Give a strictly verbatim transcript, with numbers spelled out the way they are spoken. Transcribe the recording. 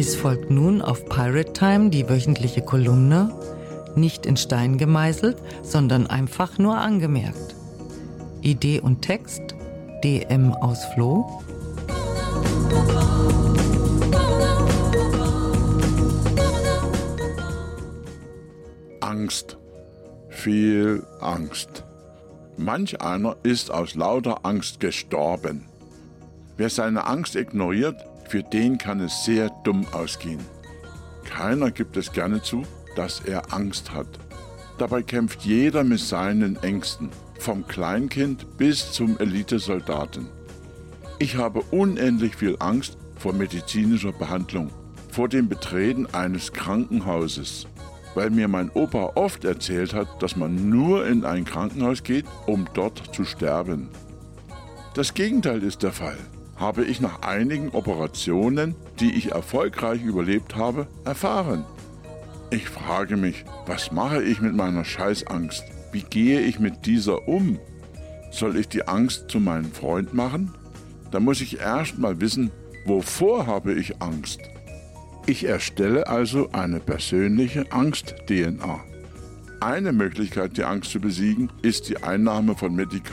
Es folgt nun auf Pirate Time die wöchentliche Kolumne, nicht in Stein gemeißelt, sondern einfach nur angemerkt. Idee und Text D M aus Floh. Angst. Viel Angst. Manch einer ist aus lauter Angst gestorben. Wer seine Angst ignoriert, für den kann es sehr dumm ausgehen. Keiner gibt es gerne zu, dass er Angst hat. Dabei kämpft jeder mit seinen Ängsten, vom Kleinkind bis zum Elitesoldaten. Ich habe unendlich viel Angst vor medizinischer Behandlung, vor dem Betreten eines Krankenhauses, weil mir mein Opa oft erzählt hat, dass man nur in ein Krankenhaus geht, um dort zu sterben. Das Gegenteil ist der Fall, habe ich nach einigen Operationen, die ich erfolgreich überlebt habe, erfahren. Ich frage mich, was mache ich mit meiner Scheißangst? Wie gehe ich mit dieser um? Soll ich die Angst zu meinem Freund machen? Da muss ich erst mal wissen, wovor habe ich Angst? Ich erstelle also eine persönliche Angst-D N A. Eine Möglichkeit, die Angst zu besiegen, ist die Einnahme von Medikamenten.